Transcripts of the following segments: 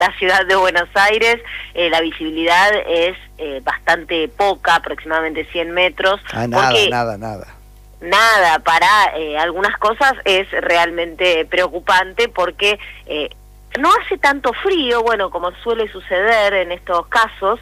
la ciudad de Buenos Aires, la visibilidad es bastante poca, aproximadamente 100 metros. Nada. Nada, para algunas cosas es realmente preocupante porque no hace tanto frío, bueno, como suele suceder en estos casos,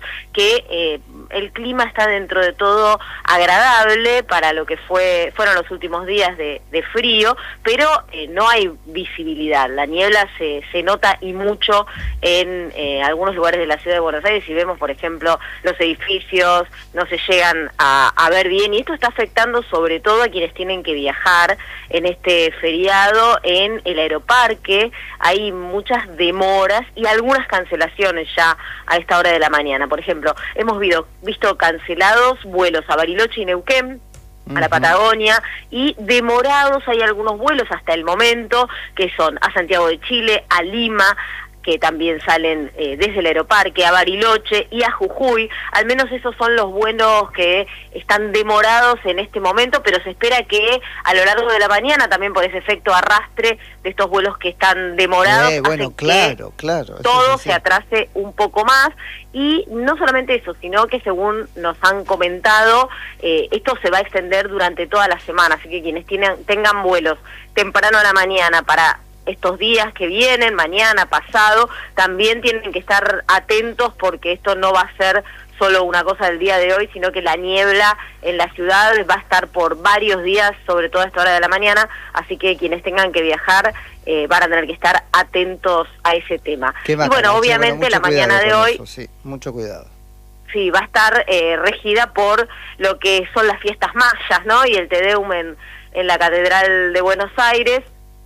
que el clima está dentro de todo agradable para lo que fueron los últimos días de frío, pero no hay visibilidad. La niebla se nota y mucho en algunos lugares de la ciudad de Buenos Aires. Si vemos, por ejemplo, los edificios no se llegan a ver bien, y esto está afectando sobre todo a quienes tienen que viajar en este feriado en el Aeroparque. Hay muchas demoras y algunas cancelaciones ya a esta hora de la mañana. Por ejemplo, hemos visto cancelados vuelos a Bariloche y Neuquén, a la Patagonia, y demorados hay algunos vuelos hasta el momento, que son a Santiago de Chile, a Lima, que también salen desde el Aeroparque, a Bariloche y a Jujuy. Al menos esos son los vuelos que están demorados en este momento, pero se espera que a lo largo de la mañana, también por ese efecto arrastre de estos vuelos que están demorados, bueno, claro, todo se atrase un poco más. Y no solamente eso, sino que según nos han comentado, esto se va a extender durante toda la semana, así que quienes tengan vuelos temprano a la mañana para estos días que vienen, mañana, pasado, también tienen que estar atentos, porque esto no va a ser solo una cosa del día de hoy, sino que la niebla en la ciudad va a estar por varios días, sobre todo a esta hora de la mañana, así que quienes tengan que viajar van a tener que estar atentos a ese tema. Y bueno, obviamente la mañana de hoy... Sí, mucho cuidado. Sí, va a estar regida por lo que son las fiestas mayas, ¿no? Y el Te Deum en la Catedral de Buenos Aires.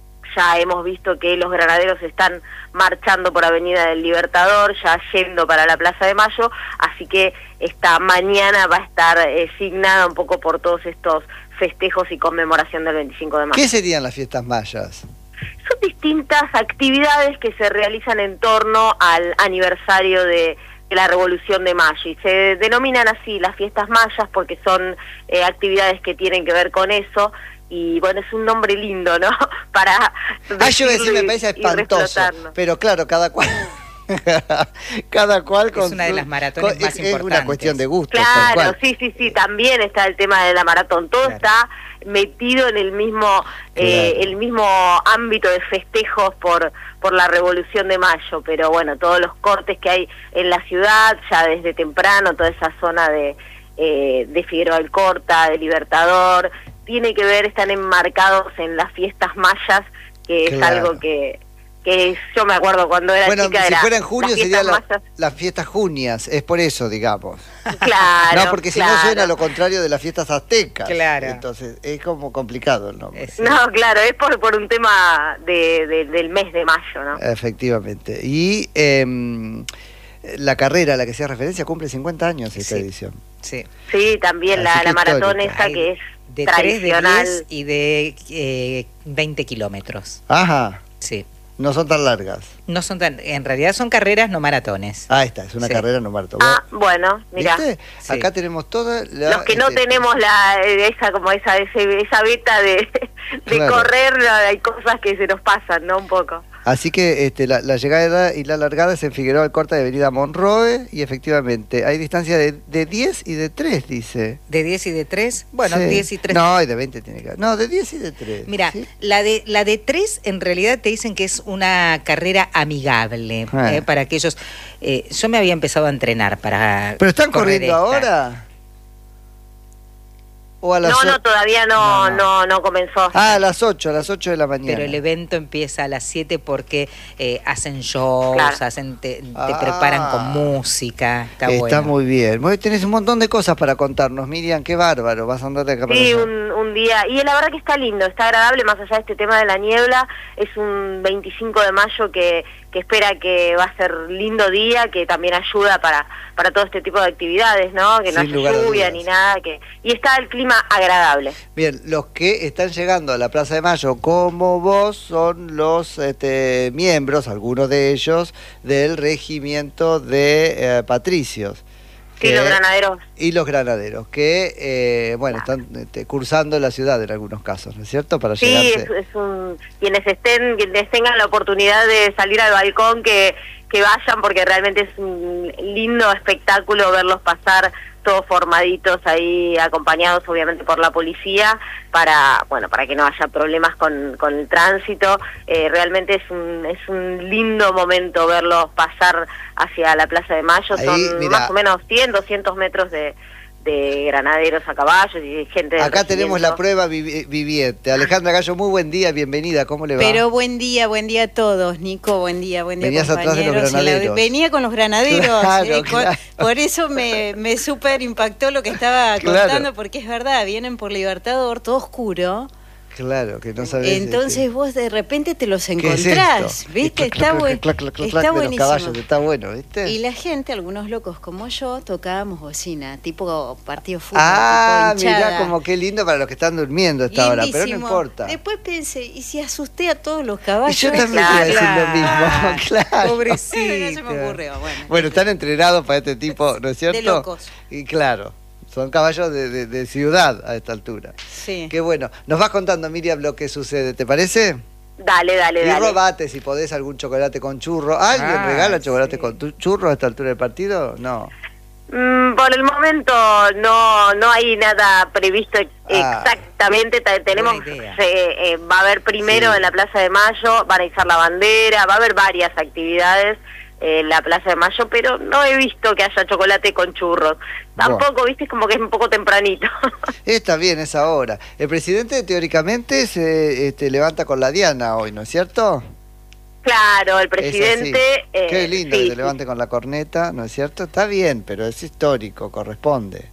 Ya hemos visto que los granaderos están marchando por Avenida del Libertador, ya yendo para la Plaza de Mayo, así que esta mañana va a estar signada un poco por todos estos festejos y conmemoración del 25 de mayo. ¿Qué serían las fiestas mayas? Son distintas actividades que se realizan en torno al aniversario de la Revolución de Mayo, y se denominan así las fiestas mayas porque son actividades que tienen que ver con eso. Y bueno, es un nombre lindo, ¿no? Para yo me parece espantoso, pero claro, cada cual con es una de las maratones más importantes. Es una cuestión de gusto. Claro, sí, también está el tema de la maratón. Todo está metido en el mismo el mismo ámbito de festejos por la Revolución de Mayo, pero bueno, todos los cortes que hay en la ciudad, ya desde temprano, toda esa zona de Figueroa Alcorta, de Libertador, tiene que ver, están enmarcados en las fiestas mayas, que es algo que yo me acuerdo cuando era chica. Bueno, si fuera en junio serían las fiestas junias, es por eso, digamos. Claro. No, porque si no suena lo contrario de las fiestas aztecas. Claro. Entonces es como complicado el nombre. No, claro, es por un tema del mes de mayo, ¿no? Efectivamente. Y la carrera a la que se hace referencia cumple 50 años esta edición. Sí, también la maratón esta que es de tradicional. 3, de 10 y de 20 kilómetros. Ajá. Sí. No son tan largas. No son tan, en realidad son carreras, no maratones. Ah, esta es una carrera, no maratón. Bueno, mira. Sí. Acá tenemos toda los que no tenemos esa beta de correr, hay cosas que se nos pasan, ¿no? Un poco. Así que la llegada y la largada es en Figueroa Alcorta de Avenida Monroe, y efectivamente hay distancia de 10 y de 3, dice. ¿De 10 y de 3? Bueno, sí. 10 y 3. No, y de 20 tiene que haber. No, de 10 y de 3. Mira, ¿sí? la de 3 en realidad te dicen que es una carrera amigable para aquellos... yo me había empezado a entrenar para... ¿Pero están corriendo ahora? ¿O a las no, todavía no comenzó. A las 8 de la mañana. Pero el evento empieza a las 7 porque hacen shows, te preparan con música. Está muy bien. Tenés un montón de cosas para contarnos, Miriam, qué bárbaro. Vas a andar de acá para allá. Sí, un día. Y la verdad que está lindo, está agradable, más allá de este tema de la niebla. Es un 25 de mayo que espera que va a ser lindo día, que también ayuda para todo este tipo de actividades, ¿no? Que no haya lluvia ni nada, y está el clima agradable. Bien, los que están llegando a la Plaza de Mayo como vos son los miembros, algunos de ellos, del regimiento de patricios, los granaderos. Y los granaderos, que, están cursando la ciudad en algunos casos, ¿no es cierto? Para llegarse. Quienes tengan la oportunidad de salir al balcón, que vayan, porque realmente es un lindo espectáculo verlos pasar todos formaditos ahí, acompañados obviamente por la policía, para que no haya problemas con el tránsito. Realmente es un lindo momento verlos pasar hacia la Plaza de Mayo. Ahí, son más o menos 100, 200 metros de granaderos a caballos y gente del Acá tenemos la prueba viviente. Alejandra Gallo, muy buen día, bienvenida, ¿cómo le va? Pero buen día a todos, Nico, buen día Venías compañeros. Atrás de los granaderos. Venía con los granaderos, claro. Por eso me súper impactó lo que estaba contando, porque es verdad, vienen por Libertador, todo oscuro. Claro, que no sabés. Entonces vos de repente te los encontrás, ¿viste? Está buenísimo. Caballos, está bueno, ¿viste? Y la gente, algunos locos como yo, tocábamos bocina, tipo partido de fútbol, tipo hinchada. Mirá, como qué lindo para los que están durmiendo a esta hora, pero no importa. Después pensé, ¿y si asusté a todos los caballos? Y yo también iba a decir lo mismo, claro. Pobrecito. No se me ocurrió, Bueno, están entrenados para este tipo, ¿no es cierto? De locos. Y claro. Son caballos de ciudad a esta altura. Sí. Qué bueno. Nos vas contando, Miriam, lo que sucede, ¿te parece? Dale. Y robate, si podés, algún chocolate con churro. ¿Alguien regala chocolate con churro a esta altura del partido? No. Por el momento no hay nada previsto exactamente. Tenemos va a haber primero en la Plaza de Mayo, van a izar la bandera, va a haber varias actividades en la Plaza de Mayo, pero no he visto que haya chocolate con churros. Tampoco, viste, es como que es un poco tempranito. Está bien, es ahora. El presidente teóricamente se levanta con la diana hoy, ¿no es cierto? Claro, el presidente... Qué lindo que se levante con la corneta, ¿no es cierto? Está bien, pero es histórico, corresponde.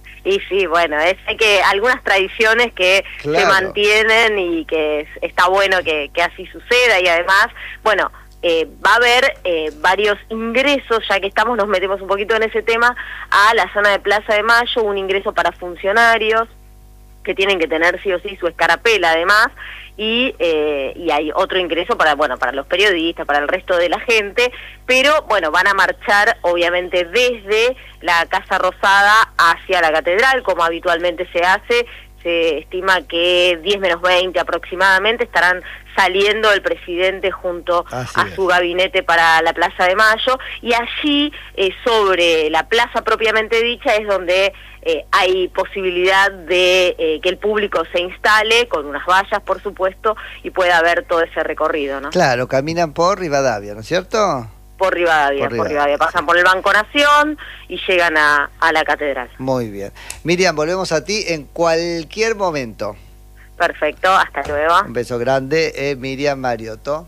Y sí, bueno, hay que algunas tradiciones que se mantienen y que está bueno que así suceda, y además, bueno... va a haber varios ingresos, ya que nos metemos un poquito en ese tema, a la zona de Plaza de Mayo, un ingreso para funcionarios que tienen que tener sí o sí su escarapela además, y hay otro ingreso para los periodistas, para el resto de la gente, pero bueno, van a marchar obviamente desde la Casa Rosada hacia la Catedral, como habitualmente se hace. Se estima que 10 menos 20 aproximadamente estarán saliendo el presidente junto a su gabinete para la Plaza de Mayo, y allí sobre la plaza propiamente dicha es donde hay posibilidad de que el público se instale con unas vallas, por supuesto, y pueda ver todo ese recorrido, ¿no? Claro, caminan por Rivadavia, ¿no es cierto? Por Rivadavia, pasan por el Banco Nación y llegan a la Catedral. Muy bien. Miriam, volvemos a ti en cualquier momento. Perfecto, hasta luego. Un beso grande, Miriam Mariotto.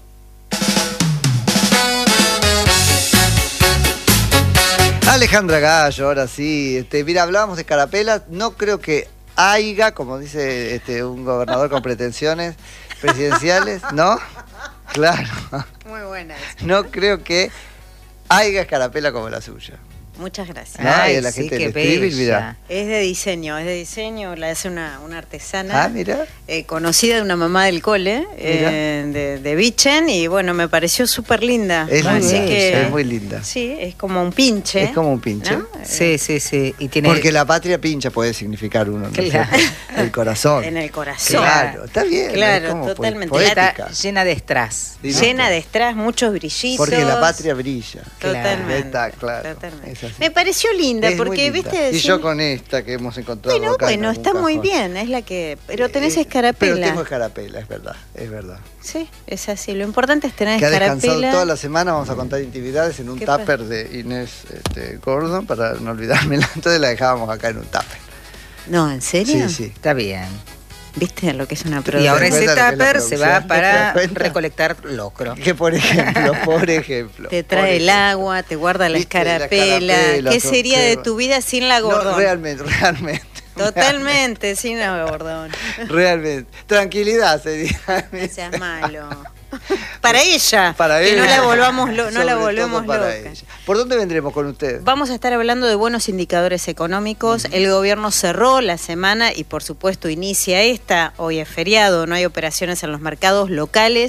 Alejandra Gallo, ahora sí. Mira, hablábamos de escarapelas, no creo que haya, como dice un gobernador con pretensiones presidenciales, ¿no? Claro. Muy buena. No creo que haya escarapela como la suya. Muchas gracias. Ay, la gente qué bella. Mira. Es de diseño, la hace una artesana mira. Conocida de una mamá del cole, de Vichen, y bueno, me pareció súper linda. Es muy linda. Sí, es como un pinche. Es como un pinche. ¿No? Sí. Y tiene... Porque la patria pincha puede significar uno, ¿no? Claro. El corazón. En el corazón. Claro, está bien. Claro, totalmente. Poética. Está llena de strass. Llena de strass, muchos brillitos. Porque la patria brilla. Totalmente. Está claro. Totalmente. Me pareció linda, porque linda. viste... Y yo con esta que hemos encontrado acá Bueno, está cajón. Muy bien, es la que... Pero tenés escarapela. Pero tengo escarapela, es verdad. Sí, es así. Lo importante es tener que escarapela. Ha descansado toda la semana, vamos a contar intimidades en un tupper de Inés Gordon, para no olvidármela. Entonces la dejábamos acá en un tupper. No, ¿en serio? Sí. Está bien. ¿Viste lo que es una producción? Y ahora ese tupper se va para recolectar locro. Que por ejemplo. Te trae el agua, te guarda la escarapela. ¿Qué sería de tu vida sin la Gordon? No, realmente. Totalmente, sin la Gordon. Realmente. Tranquilidad sería. No seas malo. Para ella. Que no la volvemos loca. Ella. ¿Por dónde vendremos con usted? Vamos a estar hablando de buenos indicadores económicos. El gobierno cerró la semana y por supuesto inicia esta. Hoy es feriado, no hay operaciones en los mercados locales,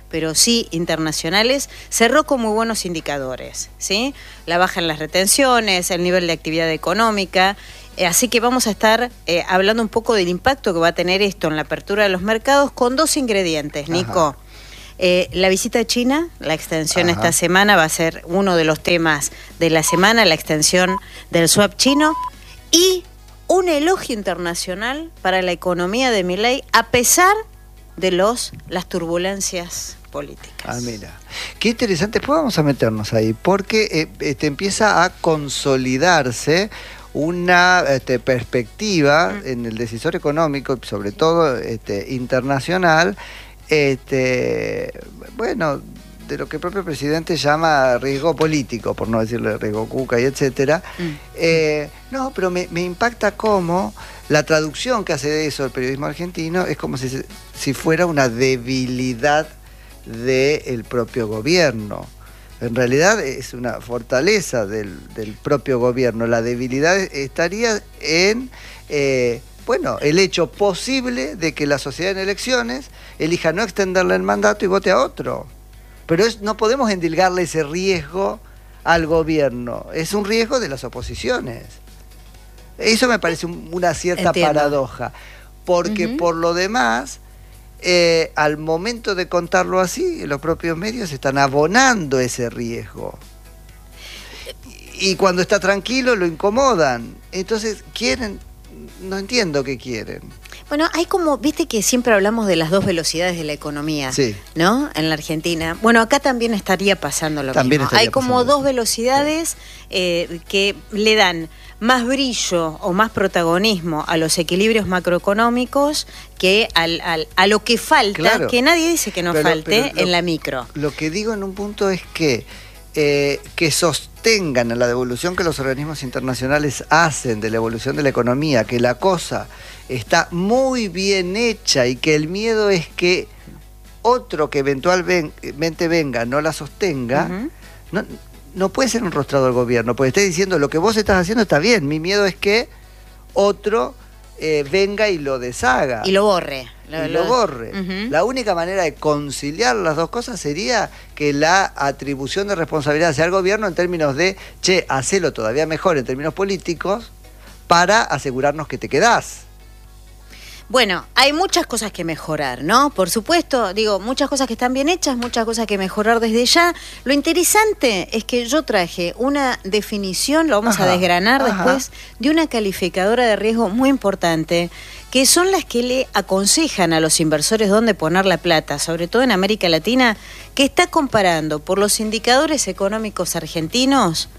pero sí internacionales, cerró con muy buenos indicadores, ¿sí? La baja en las retenciones, el nivel de actividad económica. Así que vamos a estar hablando un poco del impacto que va a tener esto en la apertura de los mercados con dos ingredientes, Nico. La visita a China, la extensión esta semana va a ser uno de los temas de la semana, la extensión del swap chino, y un elogio internacional para la economía de Milei a pesar de las turbulencias políticas. Mira, qué interesante. Pues vamos a meternos ahí, porque empieza a consolidarse una perspectiva en el decisor económico, sobre todo internacional, bueno, de lo que el propio presidente llama riesgo político, por no decirle riesgo cuca y etcétera. No, pero me impacta cómo la traducción que hace de eso el periodismo argentino es como si fuera una debilidad del propio gobierno. En realidad es una fortaleza del propio gobierno. La debilidad estaría en el hecho posible de que la sociedad en elecciones elija no extenderle el mandato y vote a otro. Pero no podemos endilgarle ese riesgo al gobierno. Es un riesgo de las oposiciones. Eso me parece una cierta paradoja. Porque por lo demás, al momento de contarlo así, los propios medios están abonando ese riesgo. Y cuando está tranquilo lo incomodan. Entonces no entiendo qué quieren. Bueno, hay como, viste que siempre hablamos de las dos velocidades de la economía, sí, ¿no? En la Argentina. Bueno, acá también estaría pasando lo mismo. Hay como dos velocidades que le dan más brillo o más protagonismo a los equilibrios macroeconómicos que a lo que falta, claro, que nadie dice que no falte en la micro. Lo que digo en un punto es que sostengan la devolución que los organismos internacionales hacen de la evolución de la economía, que la cosa está muy bien hecha y que el miedo es que otro que eventualmente venga no la sostenga, no puede ser un rostrado del gobierno, porque está diciendo lo que vos estás haciendo está bien, mi miedo es que otro venga y lo deshaga. Y lo borre. Lo borre. La única manera de conciliar las dos cosas sería que la atribución de responsabilidad sea al gobierno en términos de, hacelo todavía mejor en términos políticos para asegurarnos que te quedás. Bueno, hay muchas cosas que mejorar, ¿no? Por supuesto, digo, muchas cosas que están bien hechas, muchas cosas que mejorar desde ya. Lo interesante es que yo traje una definición, lo vamos a desgranar después, de una calificadora de riesgo muy importante, que son las que le aconsejan a los inversores dónde poner la plata, sobre todo en América Latina, que está comparando por los indicadores económicos argentinos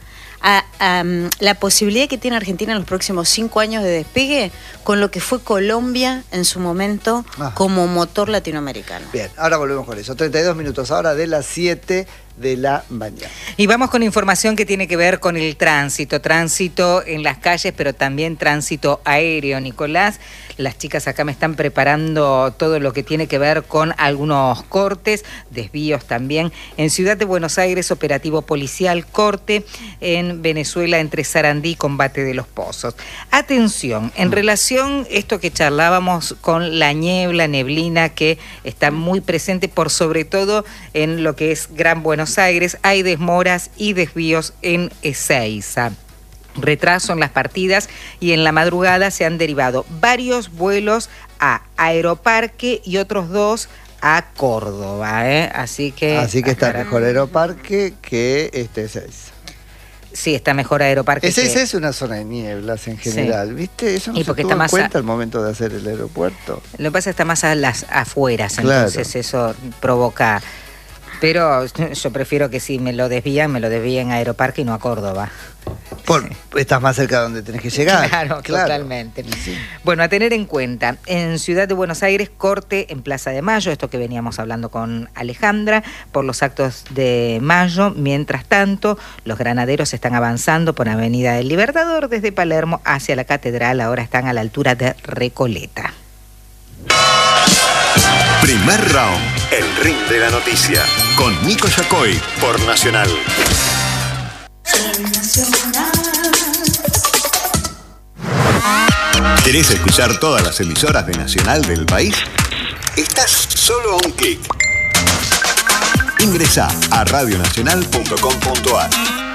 a la posibilidad que tiene Argentina en los próximos 5 años de despegue con lo que fue Colombia en su momento como motor latinoamericano. Bien, ahora volvemos con eso. 32 minutos ahora de las 7 de la mañana. Y vamos con información que tiene que ver con el tránsito en las calles, pero también tránsito aéreo, Nicolás. Las chicas acá me están preparando todo lo que tiene que ver con algunos cortes, desvíos también. En Ciudad de Buenos Aires, operativo policial, corte. En Venezuela, entre Sarandí y Combate de los Pozos. Atención, en relación a esto que charlábamos con la neblina que está muy presente por sobre todo en lo que es Gran Buenos Aires, hay demoras y desvíos en Ezeiza. Retraso en las partidas y en la madrugada se han derivado varios vuelos a Aeroparque y otros 2 a Córdoba, Así que está mejor Aeroparque que Ezeiza. Sí, está mejor Aeroparque. Ezeiza es una zona de nieblas en general, ¿viste? Eso no se tuvo en cuenta al momento de hacer el aeropuerto. Lo que pasa es que está más a las afueras, entonces eso provoca. Pero yo prefiero que si me lo desvíen a Aeroparque y no a Córdoba. Estás más cerca de donde tenés que llegar. Claro. Totalmente. Sí. Bueno, a tener en cuenta, en Ciudad de Buenos Aires, corte en Plaza de Mayo, esto que veníamos hablando con Alejandra, por los actos de mayo. Mientras tanto, los granaderos están avanzando por Avenida del Libertador desde Palermo hacia la Catedral, ahora están a la altura de Recoleta. Primer round, el ring de la noticia, con Nico Yacoy por Nacional. ¿Querés escuchar todas las emisoras de Nacional del país? Estás solo a un clic. Ingresá a radionacional.com.ar.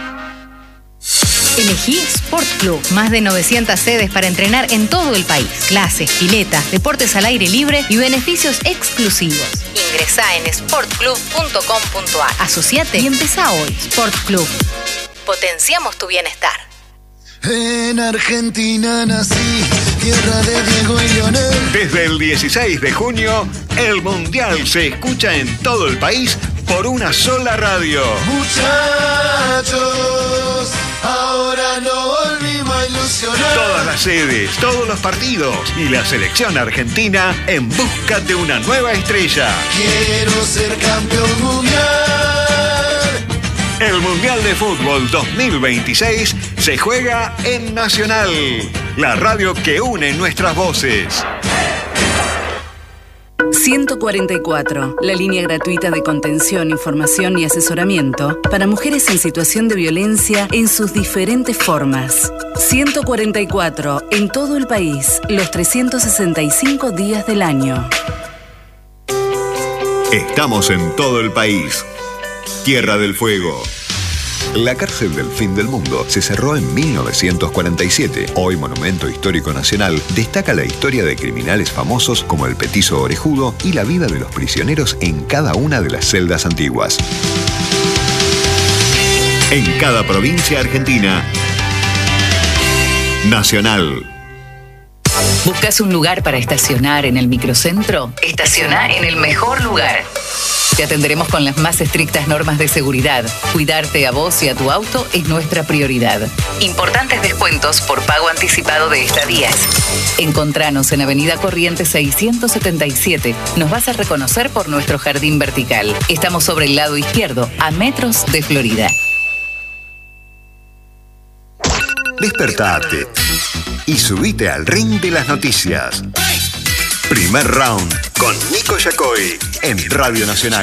Elegí Sport Club. Más de 900 sedes para entrenar en todo el país. Clases, piletas, deportes al aire libre y beneficios exclusivos. Ingresá en sportclub.com.ar. Asociate y empezá hoy. Sport Club. Potenciamos tu bienestar. En Argentina nací, tierra de Diego y Lionel. Desde el 16 de junio, el Mundial se escucha en todo el país por una sola radio. Muchachos, ahora no volvimos a ilusionar. Todas las sedes, todos los partidos y la selección argentina en busca de una nueva estrella. Quiero ser campeón mundial. El Mundial de Fútbol 2026 se juega en Nacional, la radio que une nuestras voces. 144, la línea gratuita de contención, información y asesoramiento para mujeres en situación de violencia en sus diferentes formas. 144, en todo el país, los 365 días del año. Estamos en todo el país. Tierra del Fuego. La cárcel del fin del mundo se cerró en 1947. Hoy Monumento Histórico Nacional destaca la historia de criminales famosos como el Petizo Orejudo y la vida de los prisioneros en cada una de las celdas antiguas. En cada provincia argentina, Nacional. ¿Buscas un lugar para estacionar en el microcentro? Estaciona en el mejor lugar. Te atenderemos con las más estrictas normas de seguridad. Cuidarte a vos y a tu auto es nuestra prioridad. Importantes descuentos por pago anticipado de estadías. Encontranos en Avenida Corrientes 677. Nos vas a reconocer por nuestro jardín vertical. Estamos sobre el lado izquierdo, a metros de Florida. Despertate y subite al ring de las noticias. Primer round con Nico Yacoy en Radio Nacional.